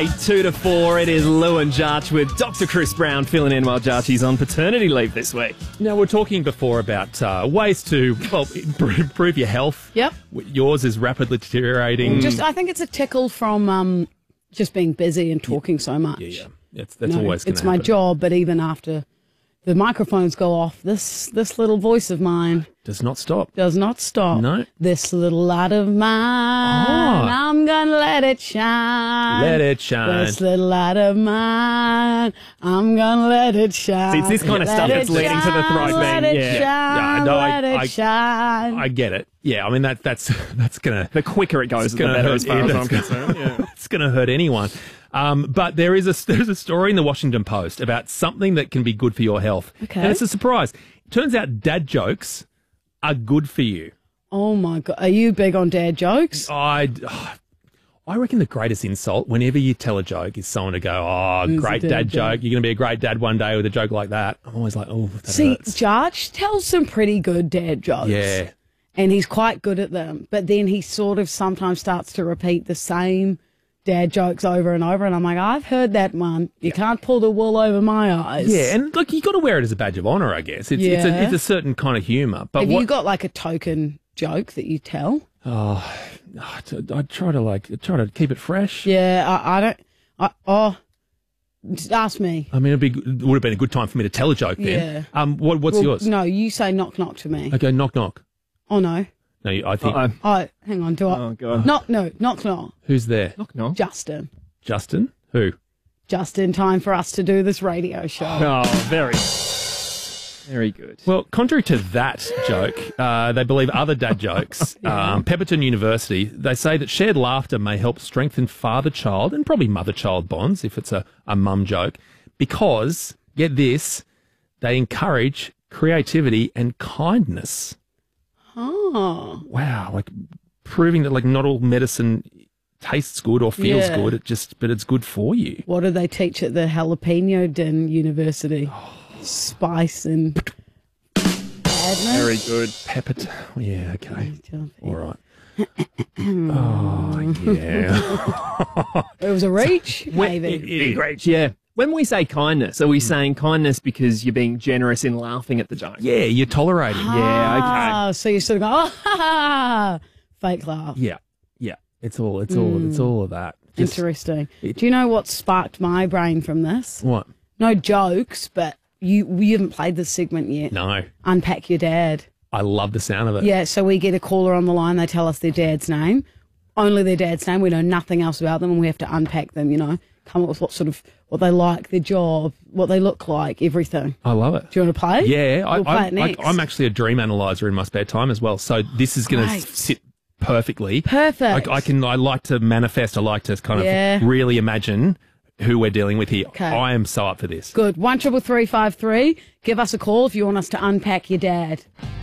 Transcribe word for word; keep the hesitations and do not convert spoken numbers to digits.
Two to four, it is Lou and Jarch with Doctor Chris Brown filling in while Jarchy's on paternity leave this week. Now, we're talking before about uh, ways to, well, improve your health. Yep. Yours is rapidly deteriorating. Just, I think it's a tickle from um, just being busy and talking so much. Yeah, yeah. That's, that's No, always going to It's happen. my job, but even after the microphones go off, this this little voice of mine Does not stop. does not stop. No. This little light of mine, Oh. I'm gonna let it shine. Let it shine. This little light of mine, I'm gonna let it shine. See, it's this kind of Let stuff it that's leading to the throat shine, thing, Let it yeah. shine, Yeah, no, I- let it I- shine. I get it. Yeah, I mean, that that's that's going to... The quicker it goes, the gonna better hurt- as far yeah, as I'm that's gonna- concerned. Yeah. It's going to hurt anyone. Um, but there is a there's a story in the Washington Post about something that can be good for your health. Okay. And it's a surprise. It turns out dad jokes are good for you. Oh my God, are you big on dad jokes? I, I reckon the greatest insult whenever you tell a joke is someone to go, oh, It's a great dad dad joke. joke. You're going to be a great dad one day with a joke like that. I'm always like, oh, that See, hurts. Jarch tells some pretty good dad jokes. Yeah. And he's quite good at them. But then he sort of sometimes starts to repeat the same dad jokes over and over. And I'm like, I've heard that one. You can't pull the wool over my eyes. Yeah, and look, you got to wear it as a badge of honour, I guess. It's it's, a, Yeah. it's a certain kind of humour. But Have what you got like a token joke that you tell? I try to like try to keep it fresh. Yeah, I, I don't. I, oh, just ask me. I mean, it'd be, it would have been a good time for me to tell a joke then. Yeah. Um, what, what's Well, yours? No, you say knock knock to me. Okay, knock knock. Oh no. No, you- I think. Uh-oh. Oh, hang on. Do I? Oh, God. Knock no knock knock. Who's there? Knock, knock. Justin. Justin? Who? Just in time for us to do this radio show. Oh, very, very good. Well, contrary to that joke, uh, they believe other dad jokes. um, Pepperton University, they say that shared laughter may help strengthen father-child and probably mother-child bonds if it's a, a mum joke because, get this, they encourage creativity and kindness. Oh. Wow, like proving that like not all medicine tastes good or feels Yeah. good, it just but it's good for you. What do they teach at the Jalapeno Den University? Spice and badness? Very good. Pepperton. Yeah, okay. All right. Oh, yeah. It was a reach, maybe. Be great, yeah. When we say kindness, are we saying kindness because you're being generous in laughing at the joke? Yeah, you're tolerating. Yeah, okay. Ah, so you sort of go, oh, ha, ha, ha, fake laugh. Yeah. Yeah. It's all it's all it's all of that. Just- Interesting. it- Do you know what sparked my brain from this? What? No jokes, but you we haven't played this segment yet. No. Unpack your dad. I love the sound of it. Yeah, so we get a caller on the line, they tell us their dad's name, only their dad's name, we know nothing else about them, and we have to unpack them, you know, come up with what sort of, what they like, their job, what they look like, everything. I love it. Do you want to play? Yeah, I, We'll play I, it next. I, I'm actually a dream analyzer in my spare time as well. So this is going to Great. sit perfectly. Perfect. I, I can. I like to manifest. I like to kind of Yeah. really imagine who we're dealing with here. Okay. I am so up for this. Good. One triple three five three. Give us a call if you want us to unpack your dad.